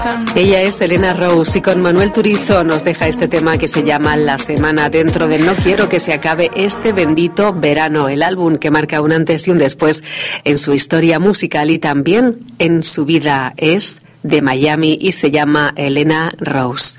Ella es Elena Rose y con Manuel Turizo nos deja este tema que se llama La Semana, dentro de No quiero que se acabe este bendito verano, el álbum que marca un antes y un después en su historia musical y también en su vida. Es de Miami y se llama Elena Rose.